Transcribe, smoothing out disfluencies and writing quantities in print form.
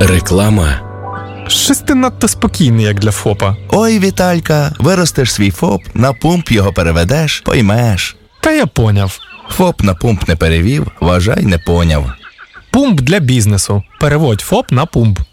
Реклама. Щось ти надто спокійний, як для ФОПа. Ой, Віталька, виростеш свій ФОП, на пумп його переведеш, поймеш. Та я поняв. ФОП на пумп не перевів, вважай, не поняв. Пумп для бізнесу. Переводь ФОП на пумп.